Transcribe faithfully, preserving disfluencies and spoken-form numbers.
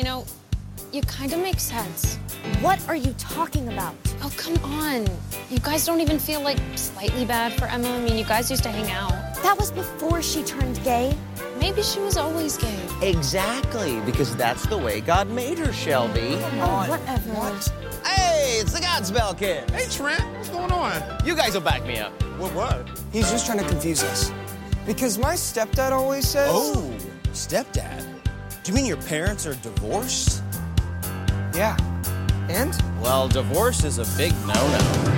know, you kind of make sense. What are you talking about? Oh, come on. You guys don't even feel, like, slightly bad for Emma? I mean, you guys used to hang out. That was before she turned gay. Maybe she was always gay. Exactly, because that's the way God made her, Shelby. Oh, whatever. What? Hey, it's the Godspell Kid. Hey, Trent, what's going on? You guys will back me up. What, what? He's just trying to confuse us. Because my stepdad always says... Oh, stepdad? Do you mean your parents are divorced? Yeah. And? Well, divorce is a big no-no.